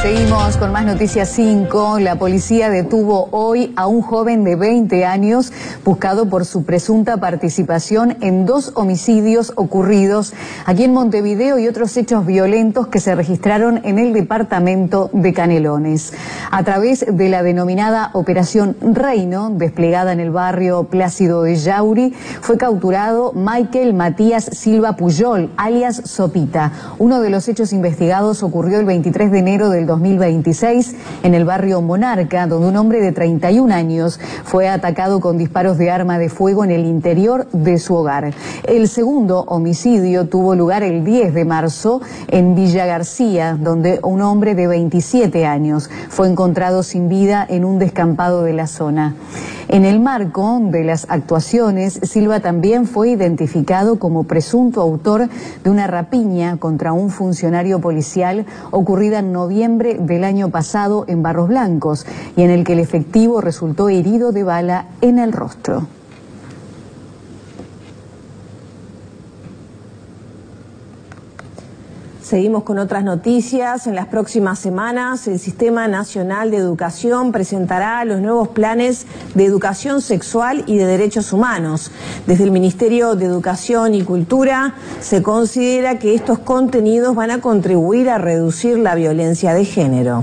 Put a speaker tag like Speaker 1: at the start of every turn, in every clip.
Speaker 1: Seguimos con más Noticias 5. La policía detuvo hoy a un joven de 20 años buscado por su presunta participación en 2 homicidios ocurridos aquí en Montevideo y otros hechos violentos que se registraron en el departamento de Canelones. A través de la denominada Operación Reino, desplegada en el barrio Plácido de Yauri, fue capturado Michael Matías Silva Puyol, alias Sopita. Uno de los hechos investigados ocurrió el 23 de enero del 2026 en el barrio Monarca, donde un hombre de 31 años fue atacado con disparos de arma de fuego en el interior de su hogar. El segundo homicidio tuvo lugar el 10 de marzo en Villa García, donde un hombre de 27 años fue encontrado sin vida en un descampado de la zona. En el marco de las actuaciones, Silva también fue identificado como presunto autor de una rapiña contra un funcionario policial ocurrida en noviembre del año pasado en Barros Blancos y en el que el efectivo resultó herido de bala en el rostro.
Speaker 2: Seguimos con otras noticias. En las próximas semanas, el Sistema Nacional de Educación presentará los nuevos planes de educación sexual y de derechos humanos. Desde el Ministerio de Educación y Cultura se considera que estos contenidos van a contribuir a reducir la violencia de género.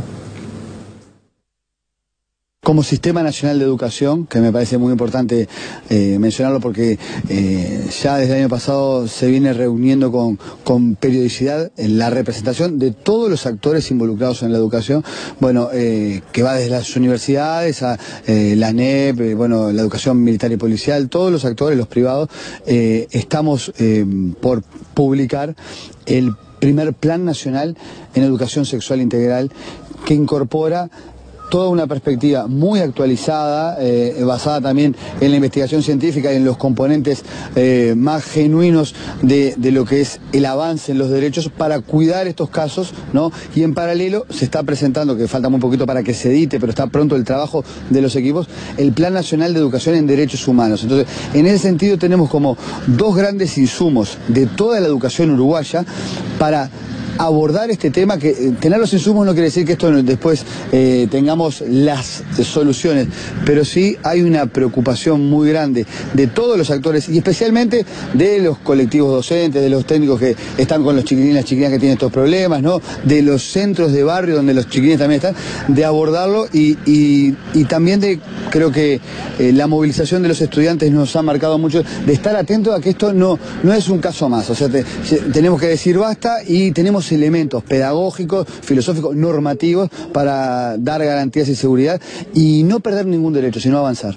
Speaker 3: Como Sistema Nacional de Educación, que me parece muy importante mencionarlo porque ya desde el año pasado se viene reuniendo con periodicidad en la representación de todos los actores involucrados en la educación, bueno, que va desde las universidades a la ANEP, bueno, la educación militar y policial, todos los actores, los privados, estamos por publicar el primer Plan Nacional en Educación Sexual Integral que incorpora toda una perspectiva muy actualizada, basada también en la investigación científica y en los componentes más genuinos de lo que es el avance en los derechos para cuidar estos casos, ¿no? Y en paralelo se está presentando, que falta muy poquito para que se edite, pero está pronto el trabajo de los equipos, el Plan Nacional de Educación en Derechos Humanos. Entonces, en ese sentido tenemos como 2 grandes insumos de toda la educación uruguaya para abordar este tema, que tener los insumos no quiere decir que esto después tengamos las soluciones, pero sí hay una preocupación muy grande de todos los actores y especialmente de los colectivos docentes, de los técnicos que están con los chiquilines, las chiquilinas que tienen estos problemas, ¿no? De los centros de barrio donde los chiquilines también están, de abordarlo y también de, creo que la movilización de los estudiantes nos ha marcado mucho, de estar atentos a que esto no es un caso más, o sea, tenemos que decir basta y tenemos elementos pedagógicos, filosóficos, normativos para dar garantías y seguridad y no perder ningún derecho, sino avanzar.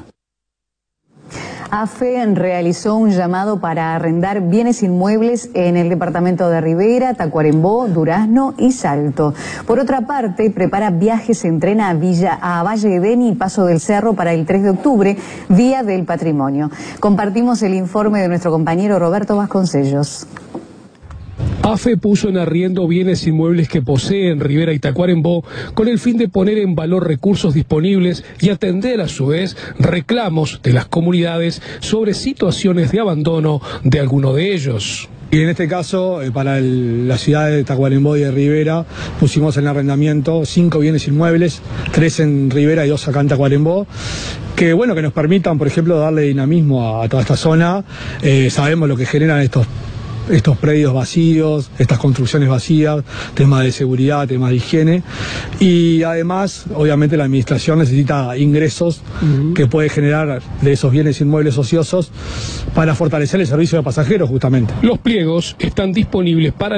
Speaker 1: AFE realizó un llamado para arrendar bienes inmuebles en el departamento de Rivera, Tacuarembó, Durazno y Salto. Por otra parte, prepara viajes en tren a Valle Edén y Paso del Cerro para el 3 de octubre, Día del Patrimonio. Compartimos el informe de nuestro compañero Roberto Vasconcellos.
Speaker 4: AFE puso en arriendo bienes inmuebles que posee en Rivera y Tacuarembó con el fin de poner en valor recursos disponibles y atender a su vez reclamos de las comunidades sobre situaciones de abandono de alguno de ellos.
Speaker 5: Y en este caso, para la ciudad de Tacuarembó y de Rivera, pusimos en arrendamiento 5 bienes inmuebles, 3 en Rivera y 2 acá en Tacuarembó, que bueno, que nos permitan, por ejemplo, darle dinamismo a toda esta zona. Sabemos lo que generan estos predios vacíos, estas construcciones vacías, temas de seguridad, temas de higiene, y además, obviamente, la administración necesita ingresos que puede generar de esos bienes inmuebles ociosos para fortalecer el servicio de pasajeros, justamente.
Speaker 4: Los pliegos están disponibles para